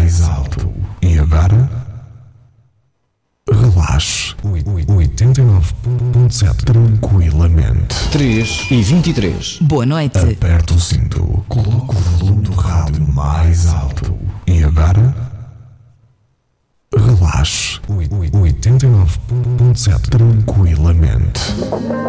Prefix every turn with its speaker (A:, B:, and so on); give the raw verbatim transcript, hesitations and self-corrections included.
A: mais alto. E agora? Relaxe. oitenta e nove ponto sete tranquilamente.
B: três e vinte e três.
C: Boa noite.
A: Aperta o cinto. Coloca o volume do rádio mais alto. E agora? Relaxe. oitenta e nove ponto sete tranquilamente.